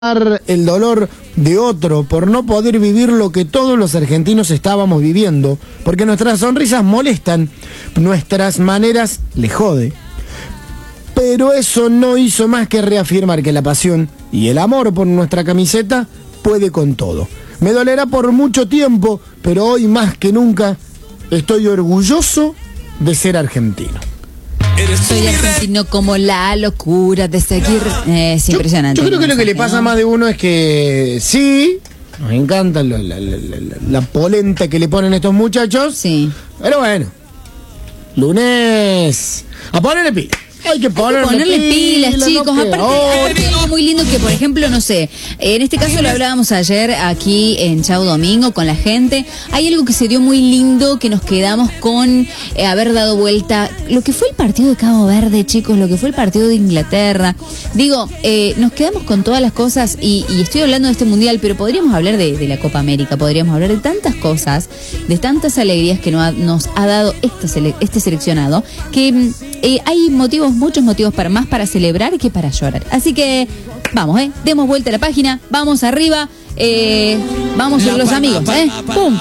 el dolor de otro por no poder vivir lo que todos los argentinos estábamos viviendo, porque nuestras sonrisas molestan, nuestras maneras le jode. Pero eso no hizo más que reafirmar que la pasión y el amor por nuestra camiseta puede con todo. Me dolerá por mucho tiempo, pero hoy más que nunca estoy orgulloso de ser argentino. Soy argentino como la locura de seguir. Es impresionante. Yo creo que lo que le pasa a más de uno es que sí, nos encanta la polenta que le ponen estos muchachos. Sí. Pero bueno, lunes, a ponerle pila. Hay que ponerle pilas, chicos. No aparte es muy lindo que, por ejemplo, no sé, en este caso lo hablábamos ayer aquí en Chau Domingo con la gente. Hay algo que se dio muy lindo, que nos quedamos con haber dado vuelta. Lo que fue el partido de Cabo Verde, chicos, lo que fue el partido de Inglaterra. Digo, nos quedamos con todas las cosas y estoy hablando de este mundial, pero podríamos hablar de la Copa América, podríamos hablar de tantas cosas, de tantas alegrías que nos ha dado este seleccionado, que hay muchos motivos más para celebrar que para llorar. Así que vamos, demos vuelta a la página, vamos arriba, vamos los amigos, ¡pum!